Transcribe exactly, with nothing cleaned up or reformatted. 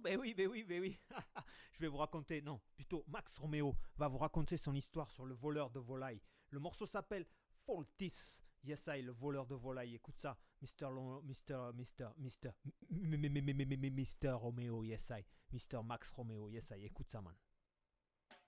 ben oui, ben oui, ben oui. Je vais vous raconter, non, plutôt Max Romeo va vous raconter son histoire sur le voleur de volaille. Le morceau s'appelle Faultis. Yes, I, le voleur de volaille. Écoute ça, Mister Lo- Mister Mister Mister M- M- M- M- M- M- M- Mister Romeo, yes, I. Mister Max Romeo, yes, I. Écoute ça, man.